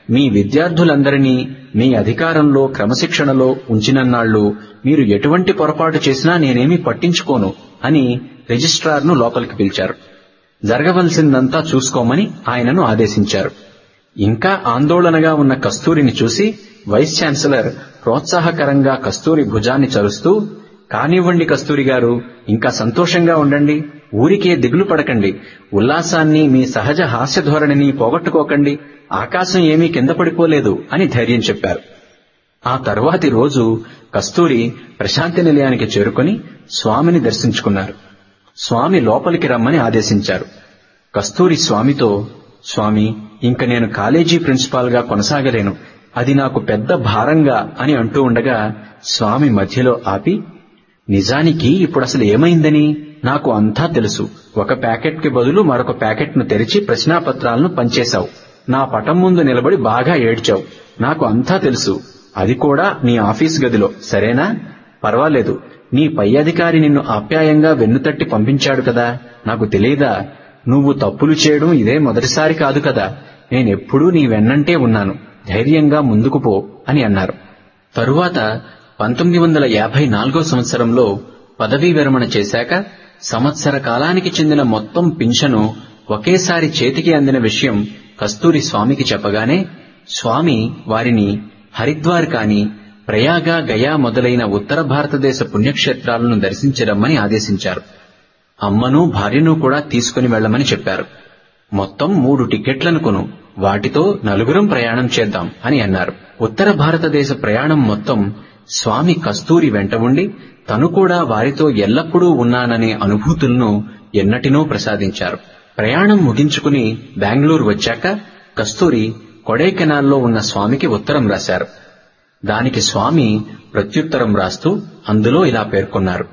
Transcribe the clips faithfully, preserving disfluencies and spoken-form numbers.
మీ విద్యార్థులందరినీ మీ అధికారంలో క్రమశిక్షణలో ఉంచినన్నాళ్లు మీరు ఎటువంటి పొరపాటు చేసినా నేనేమీ పట్టించుకోను అని రిజిస్ట్రార్ను లోపలికి పిలిచారు. జరగవలసిందంతా చూసుకోమని ఆయనను ఆదేశించారు. ఇంకా ఆందోళనగా ఉన్న కస్తూరిని చూసి వైస్ ఛాన్సలర్ ప్రోత్సాహకరంగా కస్తూరి భుజాన్ని చరుస్తూ, కానివ్వండి కస్తూరి గారు, ఇంకా సంతోషంగా ఉండండి, ఊరికే దిగులు పడకండి, ఉల్లాసాన్ని మీ సహజ హాస్య ధోరణిని పోగొట్టుకోకండి, ఆకాశం ఏమీ కింద పడిపోలేదు అని ధైర్యం చెప్పారు. ఆ తరువాతి రోజు కస్తూరి ప్రశాంతి నిలయానికి చేరుకుని స్వామిని దర్శించుకున్నారు. స్వామి లోపలికి రమ్మని ఆదేశించారు. కస్తూరి స్వామితో, స్వామి, ఇంక నేను కాలేజీ ప్రిన్సిపాల్ గా కొనసాగలేను, అది నాకు పెద్ద భారంగా అని అంటూ ఉండగా స్వామి మధ్యలో ఆపి, నిజానికి ఇప్పుడసలు ఏమైందని నాకు అంతా తెలుసు. ఒక ప్యాకెట్ కి బదులు మరొక ప్యాకెట్ ను తెరిచి ప్రశ్నాపత్రాలను పంచేశావు. నా పటం ముందు నిలబడి బాగా ఏడ్చావు. నాకు అంతా తెలుసు. అది కూడా నీ ఆఫీస్ గదిలో, సరేనా? పర్వాలేదు, నీ పై అధికారి నిన్ను ఆప్యాయంగా వెన్నుతట్టి పంపించాడు కదా, నాకు తెలియదా? నువ్వు తప్పులు చేయడం ఇదే మొదటిసారి కాదు కదా. నేనెప్పుడూ నీ వెన్నంటే ఉన్నాను, ధైర్యంగా ముందుకు పో అని అన్నారు. తరువాత పంతొమ్మిది వందల యాభై నాలుగో సంవత్సరంలో పదవీ విరమణ చేశాక సంవత్సర కాలానికి చెందిన మొత్తం పింఛను ఒకేసారి చేతికి అందిన విషయం కస్తూరి స్వామికి చెప్పగానే స్వామి వారిని హరిద్వార్ కాని, ప్రయాగ, గయా మొదలైన ఉత్తర భారతదేశ పుణ్యక్షేత్రాలను దర్శించరమ్మని ఆదేశించారు. అమ్మను భార్యను కూడా తీసుకుని వెళ్లమని చెప్పారు. మొత్తం మూడు టికెట్లను కొను, వాటితో నలుగురం ప్రయాణం చేద్దాం అని అన్నారు. ఉత్తర భారతదేశ ప్రయాణం మొత్తం స్వామి కస్తూరి వెంట ఉండి తను కూడా వారితో ఎల్లప్పుడూ ఉన్నాననే అనుభూతులను ఎన్నటినో ప్రసాదించారు. ప్రయాణం ముగించుకుని బెంగళూరు వచ్చాక కస్తూరి కొడైకెనాల్లో ఉన్న స్వామికి ఉత్తరం రాశారు. దానికి స్వామి ప్రత్యుత్తరం రాస్తూ అందులో ఇలా పేర్కొన్నారు: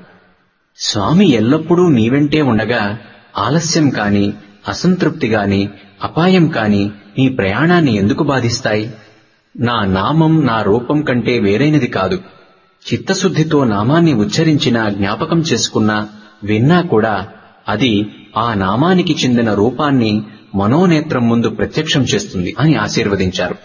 స్వామి ఎల్లప్పుడూ నీవెంటే ఉండగా ఆలస్యం కాని, అసంతృప్తి గాని, అపాయం కాని నీ ప్రయాణాన్ని ఎందుకు బాధిస్తాయి? నా నామం నా రూపం కంటే వేరైనది కాదు. చిత్తశుద్ధితో నామాన్ని ఉచ్చరించినా, జ్ఞాపకం చేసుకున్నా, విన్నా కూడా అది ఆ నామానికి చెందిన రూపాన్ని మనోనేత్రం ముందు ప్రత్యక్షం చేస్తుంది అని ఆశీర్వదించారు.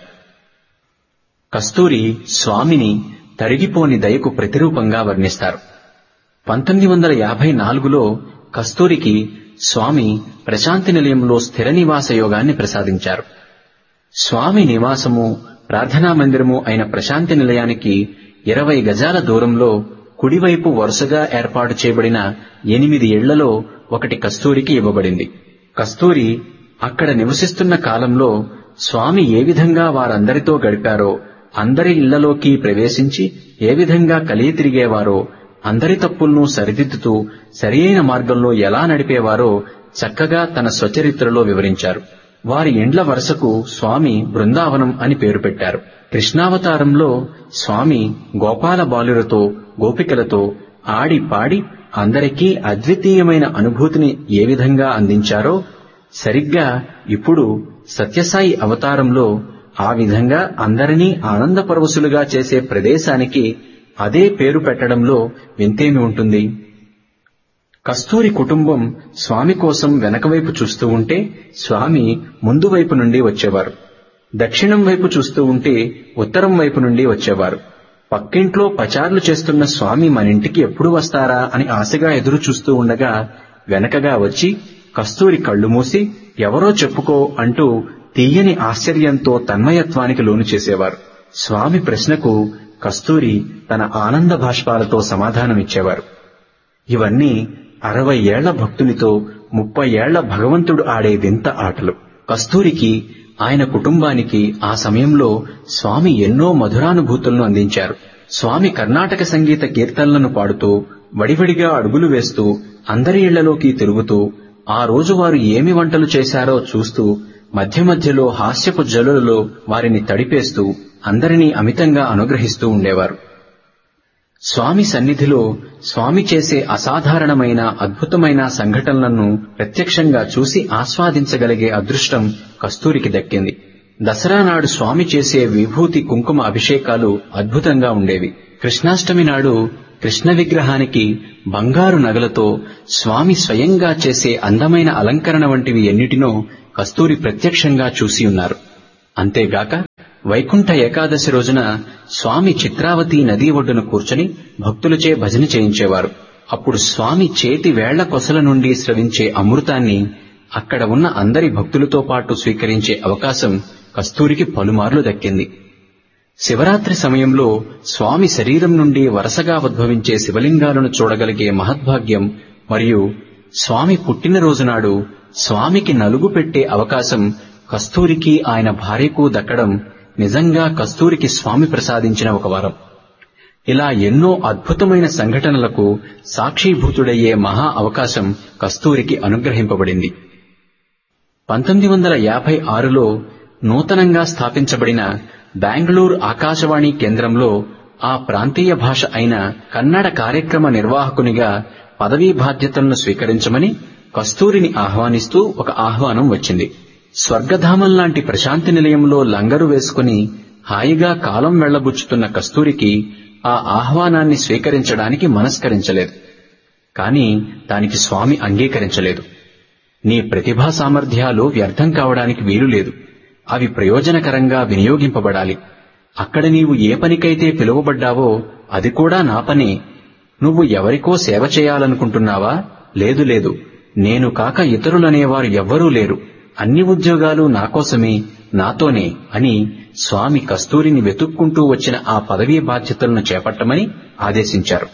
కస్తూరి స్వామిని తరిగిపోని దయకు ప్రతిరూపంగా వర్ణిస్తారు. పంతొమ్మిది వందల యాభై నాలుగులో కస్తూరికి స్వామి ప్రశాంతి నిలయంలో స్థిర నివాస యోగాన్ని ప్రసాదించారు. స్వామి నివాసము, ప్రార్థనా మందిరము అయిన ప్రశాంతి నిలయానికి ఇరవై గజాల దూరంలో కుడివైపు వరుసగా ఏర్పాటు చేయబడిన ఎనిమిది ఇళ్లలో ఒకటి కస్తూరికి ఇవ్వబడింది. కస్తూరి అక్కడ నివసిస్తున్న కాలంలో స్వామి ఏ విధంగా వారందరితో గడిపారో, అందరి ఇళ్లలోకి ప్రవేశించి ఏ విధంగా కలిగి తిరిగేవారో, అందరి తప్పులను సరిదిద్దుతూ సరియైన మార్గంలో ఎలా నడిపేవారో చక్కగా తన స్వచరిత్రలో వివరించారు. వారి ఇండ్ల వరుసకు స్వామి బృందావనం అని పేరు పెట్టారు. కృష్ణావతారంలో స్వామి గోపాల బాలురతో, గోపికలతో ఆడి పాడి అందరికీ అద్వితీయమైన అనుభూతిని ఏ విధంగా అందించారో సరిగ్గా ఇప్పుడు సత్యసాయి అవతారంలో ఆ విధంగా అందరినీ ఆనందపరవశులుగా చేసే ప్రదేశానికి అదే పేరు పెట్టడంలో వింతేమి ఉంటుంది? కస్తూరి కుటుంబం స్వామి కోసం వెనకవైపు చూస్తూ ఉంటే స్వామి ముందు వైపు నుండి వచ్చేవారు. దక్షిణం వైపు చూస్తూ ఉంటే ఉత్తరం వైపు నుండి వచ్చేవారు. పక్కింట్లో పచార్లు చేస్తున్న స్వామి మనింటికి ఎప్పుడు వస్తారా అని ఆశగా ఎదురు చూస్తూ ఉండగా వెనకగా వచ్చి కస్తూరి కళ్లు మూసి ఎవరో చెప్పుకో అంటూ తీయని ఆశ్చర్యంతో తన్మయత్వానికి లోను చేసేవారు. స్వామి ప్రశ్నకు కస్తూరి తన ఆనంద భాష్పాలతో సమాధానమిచ్చేవారు. ఇవన్నీ అరవై ఏళ్ల భక్తునితో ముప్పై ఏళ్ల భగవంతుడు ఆడే వింత ఆటలు. కస్తూరికి, ఆయన కుటుంబానికి ఆ సమయంలో స్వామి ఎన్నో మధురానుభూతులను అందించారు. స్వామి కర్ణాటక సంగీత కీర్తనలను పాడుతూ, వడివడిగా అడుగులు వేస్తూ, అందరి ఇళ్లలోకి తిరుగుతూ, ఆ రోజు వారు ఏమి వంటలు చేశారో చూస్తూ, మధ్య మధ్యలో హాస్యపు జలులలో వారిని తడిపేస్తూ అందరినీ అమితంగా అనుగ్రహిస్తూ ఉండేవారు. స్వామి సన్నిధిలో స్వామి చేసే అసాధారణమైన, అద్భుతమైన సంఘటనలను ప్రత్యక్షంగా చూసి ఆస్వాదించగలిగే అదృష్టం కస్తూరికి దక్కింది. దసరా నాడు స్వామి చేసే విభూతి కుంకుమ అభిషేకాలు అద్భుతంగా ఉండేవి. కృష్ణాష్టమి నాడు కృష్ణ విగ్రహానికి బంగారు నగలతో స్వామి స్వయంగా చేసే అందమైన అలంకరణ వంటివి ఎన్నిటినో కస్తూరి ప్రత్యక్షంగా చూసి ఉన్నారు. అంతేగాక వైకుంఠ ఏకాదశి రోజున స్వామి చిత్రావతి నదీ ఒడ్డున కూర్చొని భక్తులచే భజన చేయించేవారు. అప్పుడు స్వామి చేతి వేళ్ల కొసల నుండి స్రవించే అమృతాన్ని అక్కడ ఉన్న అందరి భక్తులతో పాటు స్వీకరించే అవకాశం కస్తూరికి పలుమార్లు దక్కింది. శివరాత్రి సమయంలో స్వామి శరీరం నుండి వరుసగా ఉద్భవించే శివలింగాలను చూడగలిగే మహద్భాగ్యం మరియు స్వామి పుట్టినరోజు నాడు స్వామికి నలుగు పెట్టే అవకాశం కస్తూరికి ఆయన భార్యకు దక్కడం నిజంగా కస్తూరికి స్వామి ప్రసాదించిన ఒక వరం. ఇలా ఎన్నో అద్భుతమైన సంఘటనలకు సాక్షీభూతుడయ్యే మహా అవకాశం కస్తూరికి అనుగ్రహింపబడింది. పంతొమ్మిది వందల యాభై ఆరులో నూతనంగా స్థాపించబడిన బెంగళూరు ఆకాశవాణి కేంద్రంలో ఆ ప్రాంతీయ భాష అయిన కన్నడ కార్యక్రమ నిర్వాహకునిగా పదవీ బాధ్యతలను స్వీకరించమని కస్తూరిని ఆహ్వానిస్తూ ఒక ఆహ్వానం వచ్చింది. స్వర్గధామంలాంటి ప్రశాంతి నిలయంలో లంగరు వేసుకుని హాయిగా కాలం వెళ్లబుచ్చుతున్న కస్తూరికి ఆ ఆహ్వానాన్ని స్వీకరించడానికి మనస్కరించలేదు. కాని దానికి స్వామి అంగీకరించలేదు. నీ ప్రతిభా సామర్థ్యాలు వ్యర్థం కావడానికి వీలులేదు. అవి ప్రయోజనకరంగా వినియోగింపబడాలి. అక్కడ నీవు ఏ పనికైతే పిలువబడ్డావో అది కూడా నా పనే. నువ్వు ఎవరికో సేవ చేయాలనుకుంటున్నావా? లేదు లేదు, నేను కాక ఇతరులనేవారు ఎవ్వరూ లేరు. అన్ని ఉద్యోగాలు నాకోసమే, నాతోనే అని స్వామి కస్తూరిని వెతుక్కుంటూ వచ్చిన ఆ పదవీ బాధ్యతలను చేపట్టమని ఆదేశించారు.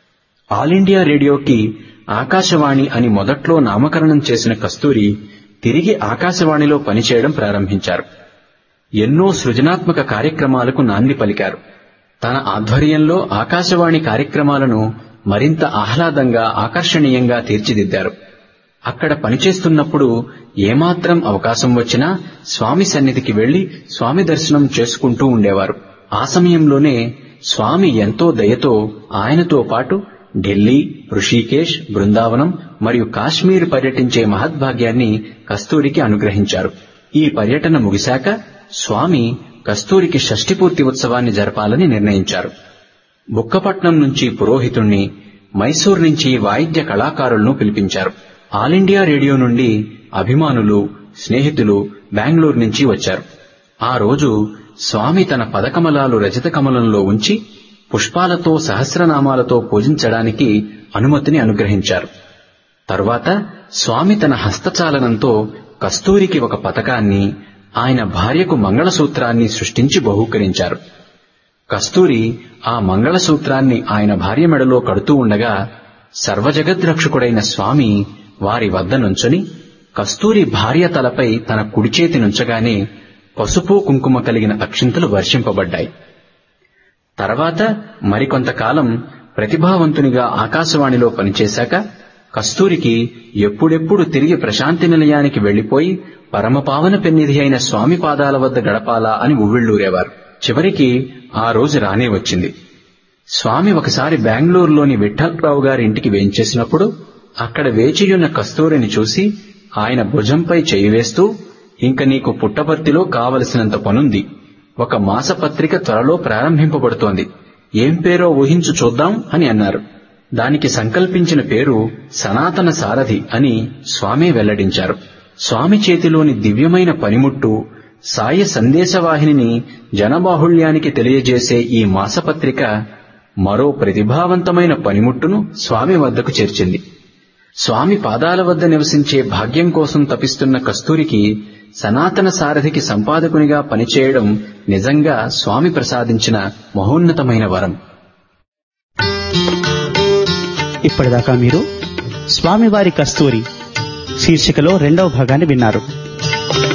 ఆల్ ఇండియా రేడియోకి ఆకాశవాణి అని మొదట్లో నామకరణం చేసిన కస్తూరి తిరిగి ఆకాశవాణిలో పనిచేయడం ప్రారంభించారు. ఎన్నో సృజనాత్మక కార్యక్రమాలకు నాంది పలికారు. తన ఆధ్వర్యంలో ఆకాశవాణి కార్యక్రమాలను మరింత ఆహ్లాదంగా, ఆకర్షణీయంగా తీర్చిదిద్దారు. అక్కడ పనిచేస్తున్నప్పుడు ఏమాత్రం అవకాశం వచ్చినా స్వామి సన్నిధికి వెళ్లి స్వామి దర్శనం చేసుకుంటూ ఉండేవారు. ఆ సమయంలోనే స్వామి ఎంతో దయతో ఆయనతో పాటు ఢిల్లీ, ఋషికేశ్, బృందావనం మరియు కాశ్మీర్ పర్యటించే మహద్భాగ్యాన్ని కస్తూరికి అనుగ్రహించారు. ఈ పర్యటన ముగిశాక స్వామి కస్తూరికి షష్ఠిపూర్తి ఉత్సవాన్ని జరపాలని నిర్ణయించారు. బుక్కపట్నం నుంచి పురోహితుణ్ణి, మైసూర్ నుంచి వాయిద్య కళాకారులను పిలిపించారు. ఆల్ ఇండియా రేడియో నుండి అభిమానులు, స్నేహితులు బెంగళూరు నుంచి వచ్చారు. ఆ రోజు స్వామి తన పదకమలాలు రజత కమలంలో ఉంచి పుష్పాలతో, సహస్రనామాలతో పూజించడానికి అనుమతిని అనుగ్రహించారు. తరువాత స్వామి తన హస్తచాలనంతో కస్తూరికి ఒక పతకాన్ని, ఆయన భార్యకు మంగళసూత్రాన్ని సృష్టించి బహూకరించారు. కస్తూరి ఆ మంగళసూత్రాన్ని ఆయన భార్య మెడలో కడుతూ ఉండగా సర్వజగద్రక్షకుడైన స్వామి వారి వద్ద నుంచొని కస్తూరి భార్య తలపై తన కుడిచేతి నుంచగానే పసుపు కుంకుమ కలిగిన అక్షింతలు వర్షింపబడ్డాయి. తర్వాత మరికొంతకాలం ప్రతిభావంతునిగా ఆకాశవాణిలో పనిచేశాక కస్తూరికి ఎప్పుడెప్పుడు తిరిగి ప్రశాంతి నిలయానికి వెళ్లిపోయి పరమపావన పెన్నిధి అయిన స్వామి పాదాల వద్ద గడపాలా అని ఉవ్విళ్లూరేవారు. చివరికి ఆ రోజు రానే వచ్చింది. స్వామి ఒకసారి బెంగళూరులోని విఠ్ఠలరావు గారి ఇంటికి వేయించేసినప్పుడు అక్కడ వేచియున్న కస్తూరిని చూసి ఆయన భుజంపై చేయి వేస్తూ, ఇంక నీకు పుట్టపర్తిలో కావలసినంత పనుంది. ఒక మాసపత్రిక త్వరలో ప్రారంభింపబడుతోంది. ఏం పేరో ఊహించు చూద్దాం అని అన్నారు. దానికి సంకల్పించిన పేరు సనాతన సారథి అని స్వామి వెల్లడించారు. స్వామి చేతిలోని దివ్యమైన పనిముట్టు సాయ సందేశవాహినిని జనబాహుళ్యానికి తెలియజేసే ఈ మాసపత్రిక మరో ప్రతిభావంతమైన పనిముట్టును స్వామి వద్దకు చేర్చింది. స్వామి పాదాల వద్ద నివసించే భాగ్యం కోసం తపిస్తున్న కస్తూరికి సనాతన సారథికి సంపాదకునిగా పనిచేయడం నిజంగా స్వామి ప్రసాదించిన మహోన్నతమైన వరం. ఇప్పటిదాకా మీరు స్వామివారి కస్తూరి శీర్షికలో రెండవ భాగాన్ని విన్నారు.